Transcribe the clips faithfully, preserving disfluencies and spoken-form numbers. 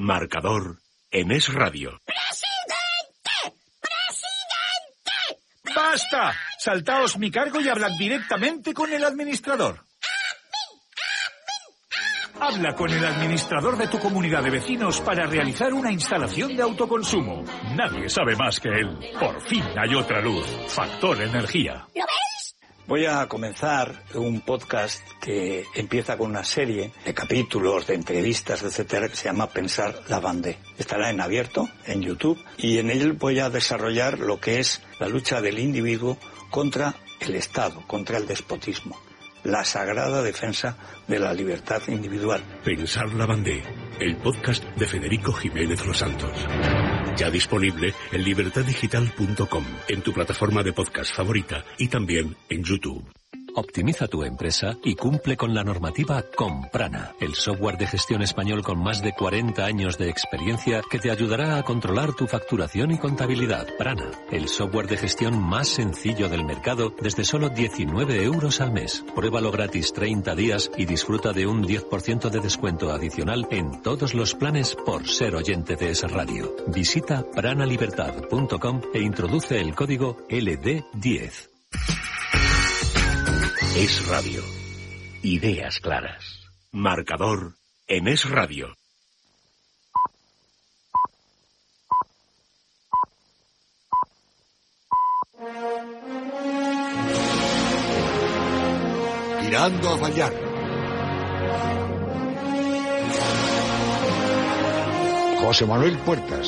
Marcador en Es Radio. ¡Presidente! ¡Presidente! ¡Basta! Saltaos mi cargo y hablad directamente con el administrador. Habla con el administrador de tu comunidad de vecinos para realizar una instalación de autoconsumo. Nadie sabe más que él. Por fin hay otra luz. Factor Energía. ¿Lo veis? Voy a comenzar un podcast que empieza con una serie de capítulos, de entrevistas, etcétera, que se llama Pensar Lavandé. Estará en abierto, en YouTube, y en él voy a desarrollar lo que es la lucha del individuo contra el Estado, contra el despotismo. La sagrada defensa de la libertad individual. Pensar Lavandé, el podcast de Federico Jiménez Los Santos. Ya disponible en libertad digital punto com, en tu plataforma de podcast favorita y también en YouTube. Optimiza tu empresa y cumple con la normativa con Prana, el software de gestión español con más de cuarenta años de experiencia que te ayudará a controlar tu facturación y contabilidad. Prana, el software de gestión más sencillo del mercado desde solo diecinueve euros al mes. Pruébalo gratis treinta días y disfruta de un diez por ciento de descuento adicional en todos los planes por ser oyente de Es Radio. Visita prana libertad punto com e introduce el código L D diez. Es Radio. Ideas claras. Marcador en Es Radio. Tirando a fallar. José Manuel Puertas.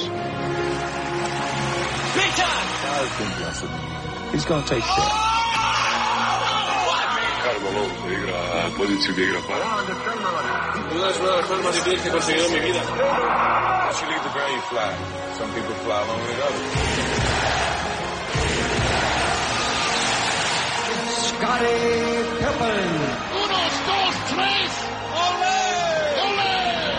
He's gonna take care. Pueden telegrafar. Duda es una de las cosas más difíciles que he conseguido en mi vida. She leaves the very flag. Some people fly along with others. Scottie Pippen. Unos, dos, tres. ¡Ole! ¡Ole!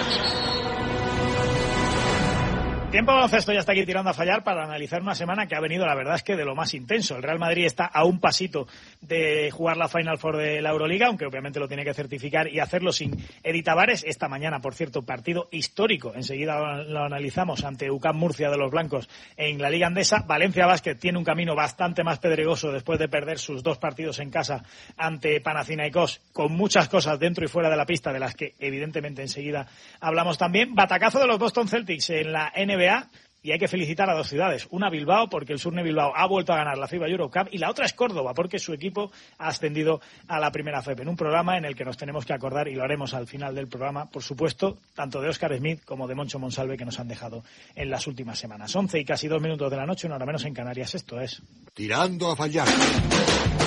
Tiempo de baloncesto ya está aquí tirando a fallar para analizar una semana que ha venido, la verdad es que de lo más intenso. El Real Madrid está a un pasito de jugar la Final Four de la Euroliga, aunque obviamente lo tiene que certificar y hacerlo sin Edi Tavares. Esta mañana, por cierto, partido histórico. Enseguida lo, lo analizamos ante U C A M Murcia de los blancos en la Liga Andesa. Valencia Basket tiene un camino bastante más pedregoso después de perder sus dos partidos en casa ante Panathinaikos, con muchas cosas dentro y fuera de la pista, de las que evidentemente enseguida hablamos también. Batacazo de los Boston Celtics en la N B A. Y hay que felicitar a dos ciudades. Una, Bilbao, porque el Surne Bilbao ha vuelto a ganar la FIBA Eurocup, y la otra es Córdoba, porque su equipo ha ascendido a la primera F E P, en un programa en el que nos tenemos que acordar, y lo haremos al final del programa, por supuesto, tanto de Óscar Smith como de Moncho Monsalve, que nos han dejado en las últimas semanas. once y casi dos minutos de la noche, una hora menos en Canarias. Esto es Tirando a fallar.